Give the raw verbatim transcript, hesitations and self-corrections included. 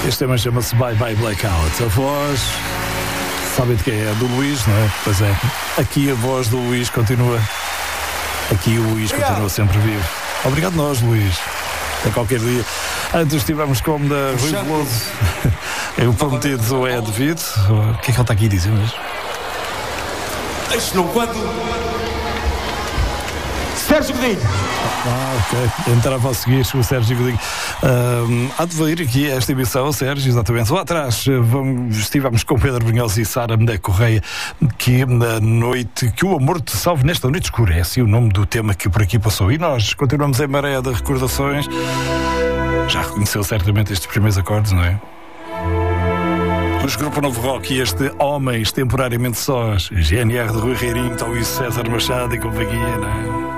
Este tema chama-se Bye Bye Blackout. A voz, sabem de quem é? Do Luís, não é? Pois é. Aqui a voz do Luís continua. Aqui o Luís Obrigado. continua sempre vivo. Obrigado nós, Luís. Até qualquer dia. Antes estivemos com da Rui Veloso. É o prometido é devido. O que é que ele está aqui a dizer mesmo? Deixe-no quando... Sérgio Godinho. Ah, ok. Entrava a seguir o Sérgio Godinho. Um, há de vir aqui esta emissão, Sérgio, exatamente. Lá atrás vamos, estivemos com Pedro Brunhosa e Sara Medé Correia, que na noite, que o amor te salve nesta noite escurece, o nome do tema que por aqui passou. E nós continuamos em maré de recordações. Já reconheceu certamente estes primeiros acordes, não é? Os Grupo Novo Rock e este Homens Temporariamente Sós, G N R de Rui Reirinho, Tom e César Machado e companhia, não é?